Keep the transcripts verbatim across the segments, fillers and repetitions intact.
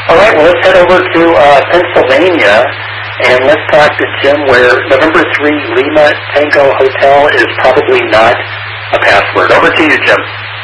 All right, well, let's head over to uh, Pennsylvania, and let's talk to Jim, where November three Lima Tango Hotel is probably not a password. Over to you, Jim.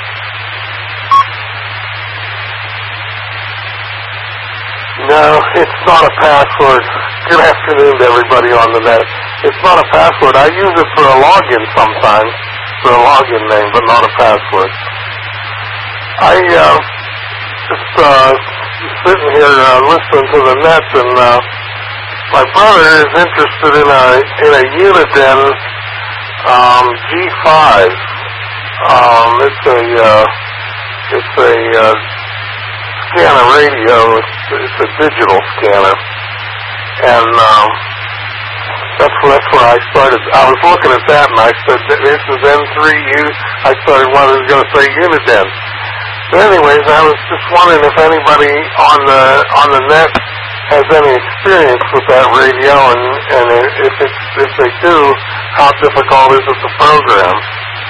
No, it's not a password. Good afternoon to everybody on the net. It's not a password. I use it for a login sometimes, for a login name, but not a password. I, uh, just, uh, sitting here, uh, listening to the net, and, uh, my brother is interested in a, in a Uniden, um, G five. Um, it's a, uh, it's a, uh, scanner radio. It's, it's a digital scanner. And, um, that's, that's where I started. I was looking at that, and I said, this is N three U. I started wanting to go say Uniden. But anyways, I was just wondering if anybody on the on the net has any experience with that radio, and, and if it's, if they do, how difficult is it to program?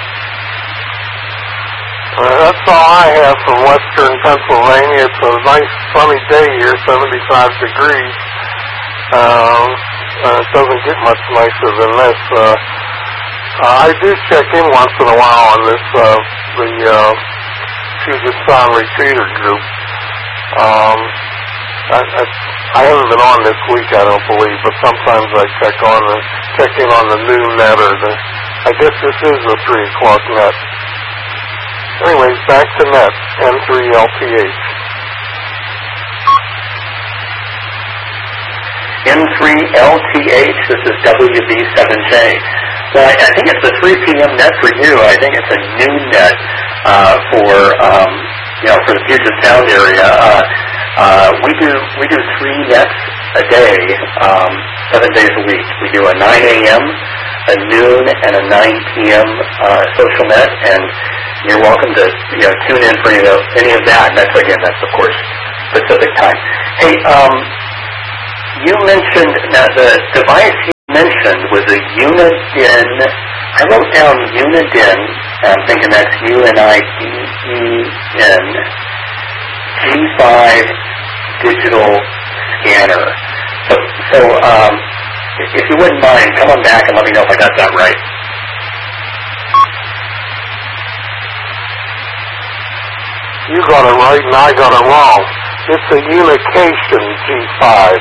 Uh, that's all I have from western Pennsylvania. It's a nice sunny day here, seventy-five degrees. Um, uh, it doesn't get much nicer than this. Uh, uh, I do check in once in a while on this, uh, the uh, Puget Sound Repeater group. Um, I, I, I haven't been on this week, I don't believe, but sometimes I check on the, check in on the noon net, or the, I guess this is the three o'clock net. Anyways, back to net, N three L T H. N three L T H, this is W B seven J. Well, I, I think it's a three p.m. net for you. I think it's a noon net uh, for, um, you know, for the Puget Sound area. Uh, uh, we do we do three nets a day, um, seven days a week. We do a nine a.m., a noon, and a nine p.m. Uh, social net, and you're welcome to, you know, tune in for any of, any of that. And that's, again, that's, of course, Pacific time. Hey, um, you mentioned, now the device you mentioned was a Uniden. I wrote down Uniden, I'm thinking that's U N I D E N, G five digital scanner. So, so um, if you wouldn't mind, come on back and let me know if I got that right. You got it right and I got it wrong. It's a Unication G five.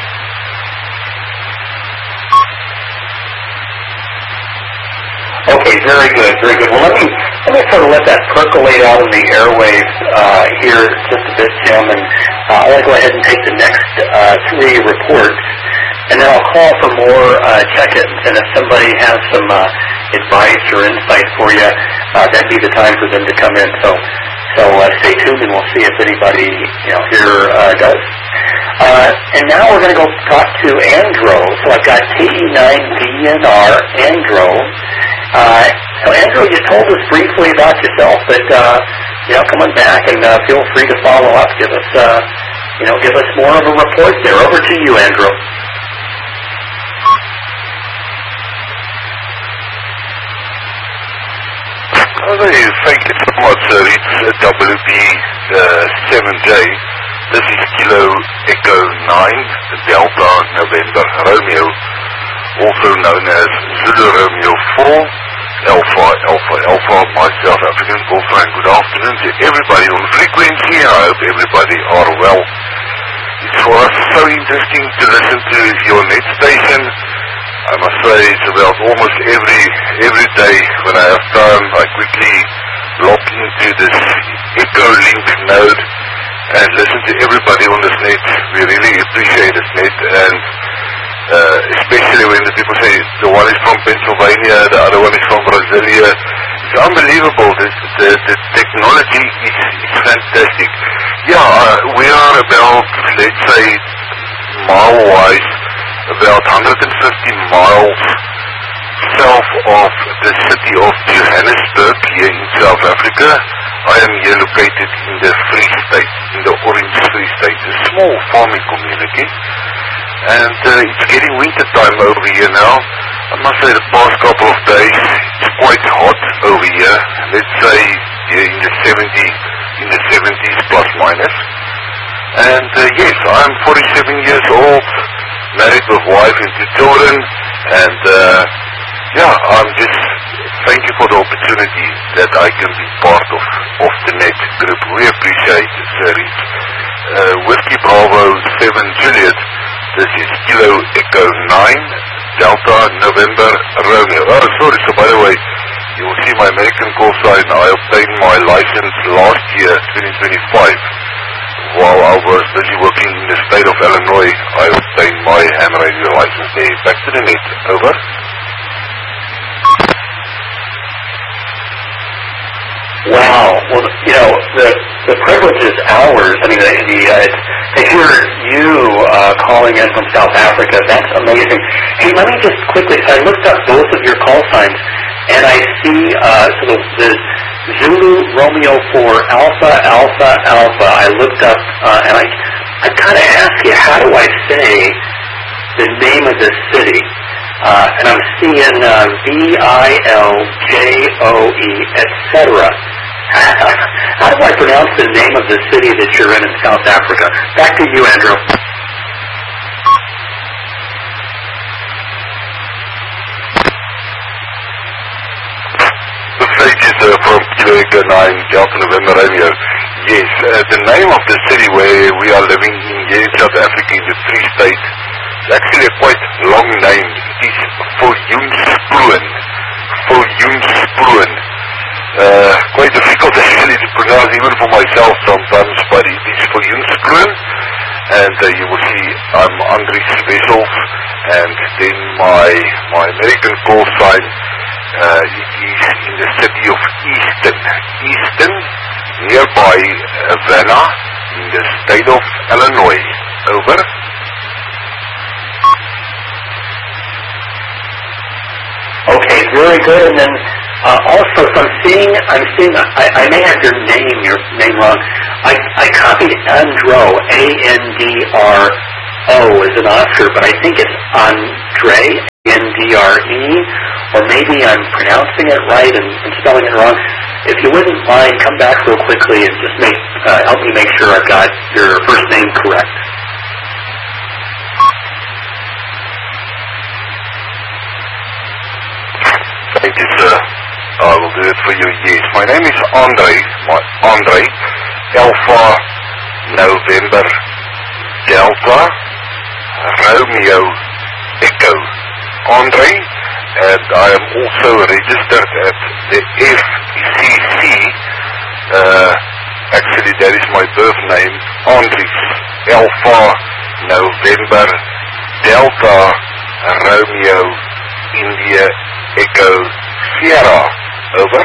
Okay, very good, very good. Well, let me let me sort of let that percolate out in the airwaves uh, here just a bit, Jim, and uh, I want to go ahead and take the next uh, three reports, and then I'll call for more uh, check-ins. And if somebody has some uh, advice or insight for you, uh, that'd be the time for them to come in. So, so uh, stay tuned, and we'll see if anybody, you know, here uh, does. Uh, and now we're going to go talk to Andro. So I've got T E nine V N R Andro. Uh, so Andrew, you told us briefly about yourself, but uh, you know, come on back and uh, feel free to follow up. Give us, uh, you know, give us more of a report there. Over to you, Andrew. Okay, thank you so much, sir. It's uh, W B seven J. This is Kilo Echo nine, Delta November Romeo, also known as Zulu Romeo four, Alpha, Alpha, Alpha, my South African girlfriend. Good afternoon to everybody on frequency, and I hope everybody are well. It's for us so interesting to listen to your net station. I must say it's about almost every every day when I have time, I quickly log into this Echo Link node and listen to everybody on this net. We really appreciate this net, and uh, especially when the people say the one is from Pennsylvania, the other one is from Brasilia. It's unbelievable. The, the, the technology is, is fantastic. Yeah, uh, we are about, let's say, mile-wise, about one hundred fifty miles south of the city of Johannesburg here in South Africa. I am here located in the Free State, in the Orange Free State, a small farming community. And uh, it's getting winter time over here now. I must say the past couple of days it's quite hot over here. Let's say here in the seventy, in the seventies plus minus. And uh, yes, I'm forty-seven years old, married with wife and two children, and uh, yeah, I'm just, thank you for the opportunity that I can be part of, of the net group. We appreciate it, Sir Reach. Uh, Whiskey Bravo seven Juliet, this is Kilo Echo nine, Delta November Romeo. Oh, sorry, so by the way, you will see my American call sign. I obtained my license last year, twenty twenty-five. While I was busy working in the state of Illinois, I obtained my ham radio license there. Back to the net. Over. Wow. Well, you know, the the privilege is ours. I mean, the, the uh, to hear you uh, calling in from South Africa, that's amazing. Hey, let me just quickly, so I looked up both of your call signs, and I see uh, so the, the Zulu Romeo four Alpha Alpha Alpha. I looked up, uh, and I I kind of asked you, how do I say the name of this city? Uh, and I'm seeing uh, V I L J O E, et cetera. How do I pronounce the name of the city that you're in in South Africa? Back to you, Andrew. The fake is uh, from Kilo Echo nine, Delta November Romeo. Yes, uh, the name of the city where we are living in here in South Africa is the Free State. It's actually a quite long name. It is Viljoenskroon. Viljoenskroon. Uh, quite difficult actually to pronounce even for myself sometimes, but it is Viljoenskroon. And uh, you will see I'm Andries Wessels, and then my my American call sign, uh, it is in the city of Easton. Easton, nearby Havana, in the state of Illinois. Over. Okay, very good. And then uh, also, so I'm seeing, I'm seeing, I, I may have your name, your name wrong. I, I copied Andro, A N D R O as an Oscar, but I think it's Andre, N D R E, or maybe I'm pronouncing it right and, and spelling it wrong. If you wouldn't mind, come back real quickly and just make, uh, help me make sure I've got your first name correct. Thank you, sir. I will do it for you, yes. My name is Andre, my, Andre, Alpha, November, Delta, Romeo, Echo, Andre, and I am also registered at the F C C, uh, actually that is my birth name, Andries, Alpha, November, Delta, Romeo, India, Echo, Sierra. Over.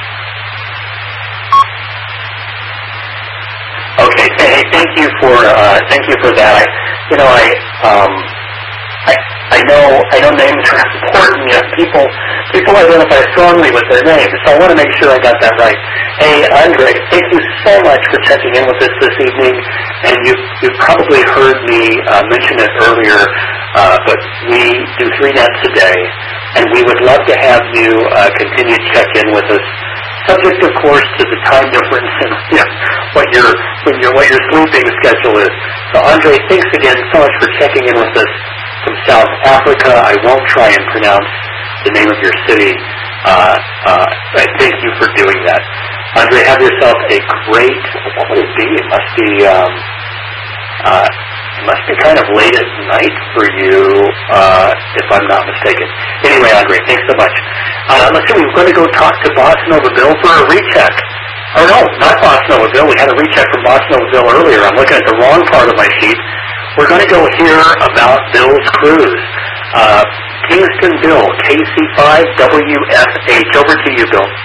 Okay. Hey, thank you for uh, thank you for that. I, you know, I um, I I know I know names are important. You know, people people identify strongly with their names, so I want to make sure I got that right. Hey, Andre, thank you so much for checking in with us this evening. And you you probably heard me uh, mention it earlier, uh, but we do three nets a day. And we would love to have you uh, continue to check in with us, subject, of course, to the time difference and you know, what your when your what your sleeping schedule is. So, Andre, thanks again so much for checking in with us from South Africa. I won't try and pronounce the name of your city. Uh, uh, I thank you for doing that. Andre, have yourself a great. What would it be? It must be. Um, uh, It must be kind of late at night for you, uh, if I'm not mistaken. Anyway, Andre, thanks so much. Uh, let's see, we we're going to go talk to Boss Nova Bill for a recheck. Oh, no, not Boss Nova Bill. We had a recheck from Boss Nova Bill earlier. I'm looking at the wrong part of my sheet. We're going to go hear about Bill's cruise. Uh, Kingston Bill, K C five W F H. Over to you, Bill.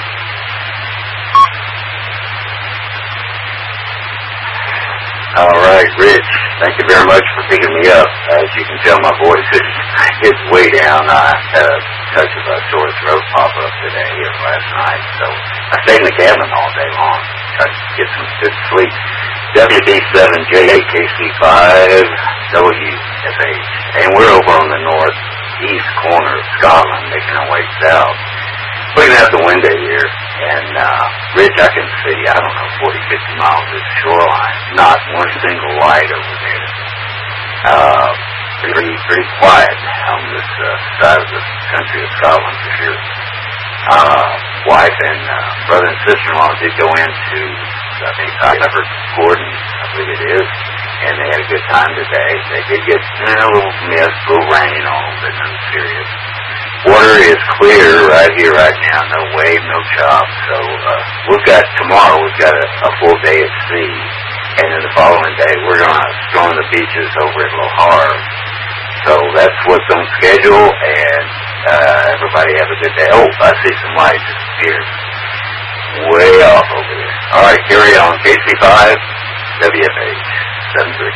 All right, Rich, thank you very much for picking me up. As you can tell, my voice is it's way down. I had a touch of a sore throat pop up today or last night, so I stayed in the cabin all day long, tried to get some good sleep. W D seven J A K C five W F H, and we're over on the northeast corner of Scotland, making our way south. Looking out the window here, and, uh, Rich, I can see, I don't know, forty, fifty miles of shoreline, not one single light over there. Uh, pretty, pretty quiet on this uh, side of the country of Scotland for sure. Uh, wife and uh, brother and sister-in-law did go into, I think, Ivor Gordon, I believe it is, and they had a good time today. They did get you know, a little mist, a little rain on them, but nothing serious. Water is clear right here, right now. No wave, no chop. So uh, we've got tomorrow. We've got a, a full day at sea, and then the following day we're going to storm the beaches over at Lohar. So that's what's on schedule, and uh, everybody have a good day. Oh, I see some lights disappear way off over there. All right, carry on. K C five, W F H seven three.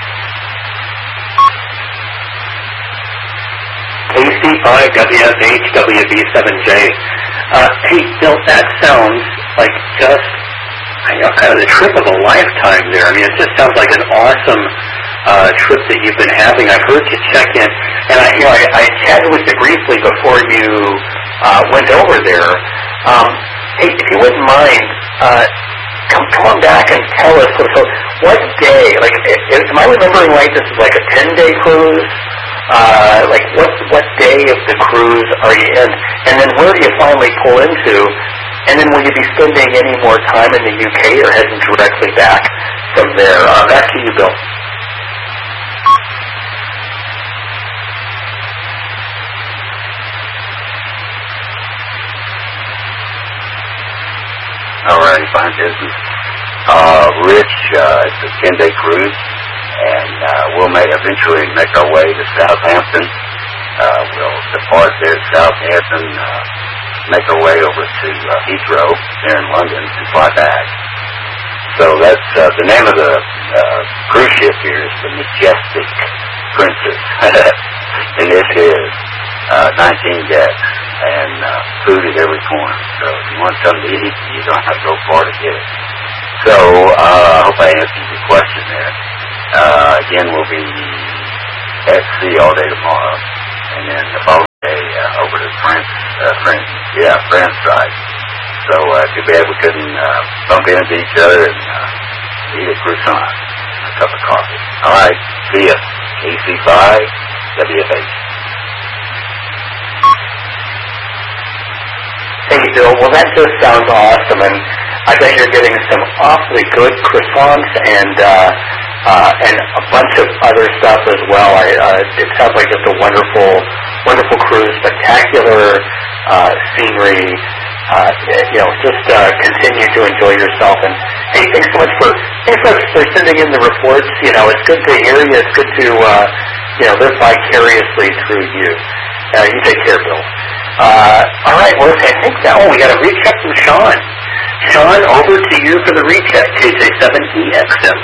K C five, W F H, W B seven J. Uh, hey, Bill, that sounds like just, you know, kind of the trip of a lifetime there. I mean, it just sounds like an awesome uh, trip that you've been having. I've heard you check in, and I, you know, I, I chatted with you briefly before you uh, went over there. Um, hey, if you wouldn't mind, uh, come, come back and tell us, so, so what day, like, am I remembering right, this is like a ten-day cruise? Uh, like, what what day of the cruise are you in? And then where do you finally pull into? And then will you be spending any more time in the U K or heading directly back from there? Uh, back to you, Bill. All right, fine business. Uh, Rich, uh, it's a ten-day cruise, and uh, we'll may eventually make our way to Southampton. Uh, we'll depart there at Southampton, uh, make our way over to uh, Heathrow there in London, and fly back. So that's uh, the name of the uh, cruise ship here is the Majestic Princess, and it is uh, nineteen decks and uh, food at every corner. So if you want something to eat, you don't have to go far to get it. So uh, I hope I answered your question there. Uh, again, we'll be at sea all day tomorrow, and then the following day uh, over to France, uh, France, yeah, France side. So uh, too bad we couldn't uh, bump into each other and uh, eat a croissant, a cup of coffee. All right, see ya. K C five, W F H. Hey, Bill, well, that just sounds awesome, and I bet you're getting some awfully good croissants and uh, uh, and a bunch of other stuff as well. I, uh, it sounds like just a wonderful, wonderful cruise, spectacular uh, scenery. Uh, you know, just uh, continue to enjoy yourself. And hey, thanks so much for thanks so much for sending in the reports. You know, it's good to hear you. It's good to uh, you know live vicariously through you. Uh, you take care, Bill. Uh, all right, well, I think now we got a recheck from Sean. Sean, over to you for the recheck, K J seven E X M.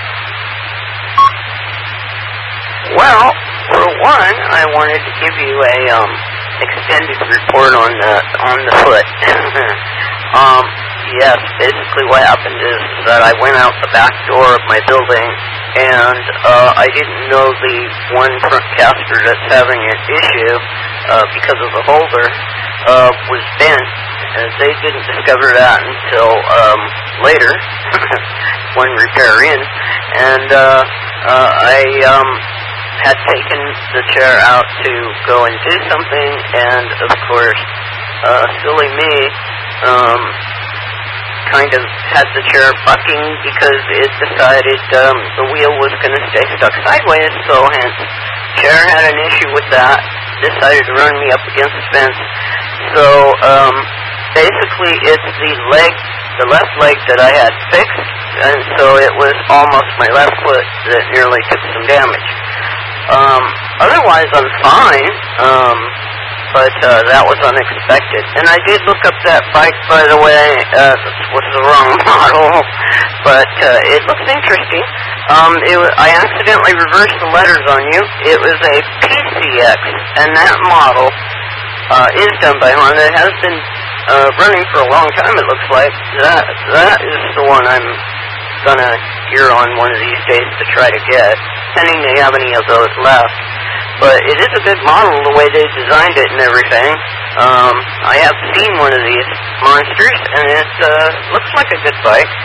Well, for one, I wanted to give you a um, extended report on the on the foot. um, yes, basically what happened is that I went out the back door of my building, and uh, I didn't know the one front caster that's having an issue uh, because of the holder uh, was bent. And they didn't discover that until um, later, when repair in, and uh, uh, I um, had taken the chair out to go and do something, and of course, uh, silly me, um, kind of had the chair bucking because it decided um, the wheel was going to stay stuck sideways, so hence, chair had an issue with that, decided to run me up against the fence, so, um, basically it's the leg, the left leg that I had fixed, and so it was almost my left foot that nearly took some damage. Um, otherwise I'm fine, um, but uh, that was unexpected. And I did look up that bike, by the way. Uh, this was the wrong model, but uh, it looks interesting. Um, it was, I accidentally reversed the letters on you. It was a P C X, and that model uh, is done by Honda. It has been uh, running for a long time, it looks like. That that is the one I'm gonna gear on one of these days to try to get, pending they have any of those left. But it is a good model, the way they designed it and everything. Um, I have seen one of these monsters, and it uh, looks like a good bike.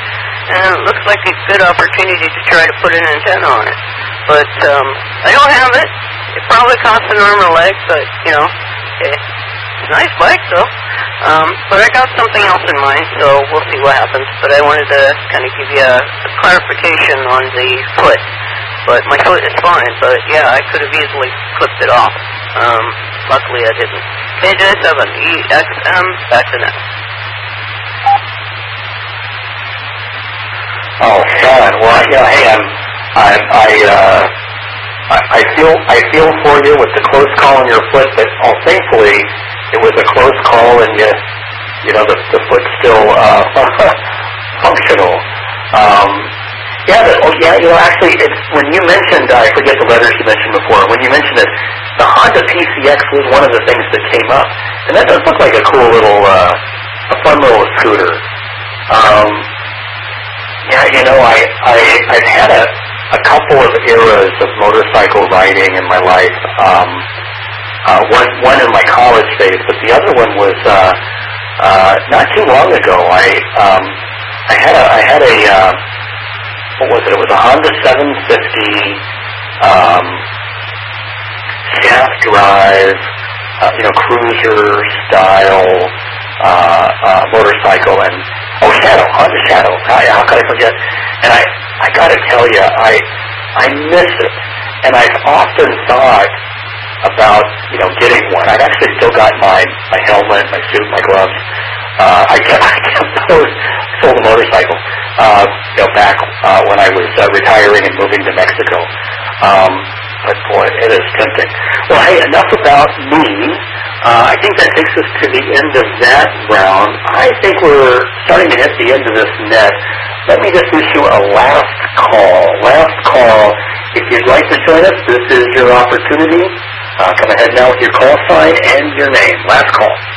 and it looks like a good opportunity to try to put an antenna on it. But um, I don't have it. It probably costs an arm and a leg, but, you know, it's a nice bike, though. Um, but I got something else in mind, so we'll see what happens. But I wanted to kind of give you a, a clarification on the foot. But my foot is fine, but, yeah, I could have easily clipped it off. Um, luckily, I didn't. K J seven E X M, back to net. Oh, Sean. Well, yeah, hey, I'm, I'm, I, uh, I, I feel, I feel for you with the close call on your foot, but oh, thankfully, it was a close call, and you, you know, the, the foot's still uh, functional. Um, yeah, but, oh, yeah, you know, actually, it's when you mentioned, I forget the letters you mentioned before. When you mentioned it, the Honda P C X was one of the things that came up, and that does look like a cool little, uh, a fun little scooter. Um, yeah, you know, I, I, I've had a, a couple of eras of motorcycle riding in my life. Um, uh, one, one in my college days, but the other one was uh, uh, not too long ago. I, um, I had a, I had a, uh, what was it? It was a Honda seven fifty um, shaft drive, uh, you know, cruiser style uh, uh, motorcycle, and oh, Shadow, Honda Shadow. How, how could I forget? And I, I got to tell you, I, I miss it, and I've often thought about, you know, getting one. I've actually still got my my helmet, my suit, my gloves. Uh, I kept, I kept those, sold a motorcycle, uh, you know, back uh, when I was uh, retiring and moving to Mexico. Um, but boy, it is tempting. Well, hey, enough about me. Uh, I think that takes us to the end of that round. I think we're starting to hit the end of this net. Let me just issue a last call. Last call. If you'd like to join us, this is your opportunity. Uh, come ahead now with your call sign and your name. Last call.